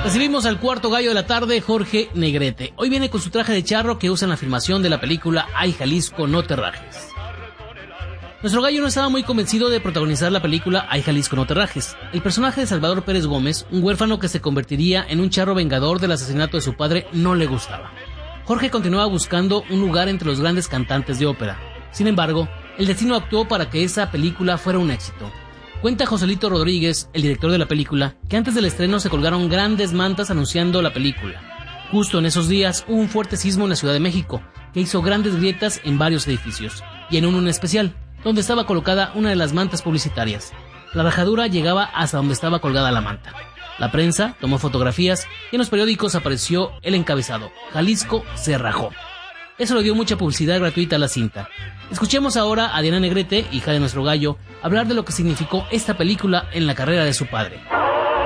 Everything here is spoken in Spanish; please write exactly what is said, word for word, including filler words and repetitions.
Recibimos al cuarto gallo de la tarde, Jorge Negrete. Hoy viene con su traje de charro que usa en la filmación de la película Ay Jalisco, no te rajes. Nuestro gallo no estaba muy convencido de protagonizar la película Ay Jalisco, no te rajes. El personaje de Salvador Pérez Gómez, un huérfano que se convertiría en un charro vengador del asesinato de su padre, no le gustaba. Jorge continuaba buscando un lugar entre los grandes cantantes de ópera. Sin embargo, el destino actuó para que esa película fuera un éxito. Cuenta Joselito Rodríguez, el director de la película, que antes del estreno se colgaron grandes mantas anunciando la película. Justo en esos días hubo un fuerte sismo en la Ciudad de México, que hizo grandes grietas en varios edificios, y en uno en especial, donde estaba colocada una de las mantas publicitarias. La rajadura llegaba hasta donde estaba colgada la manta. La prensa tomó fotografías y en los periódicos apareció el encabezado: Jalisco se rajó. Eso le dio mucha publicidad gratuita a la cinta. Escuchemos ahora a Diana Negrete, hija de nuestro gallo, hablar de lo que significó esta película en la carrera de su padre.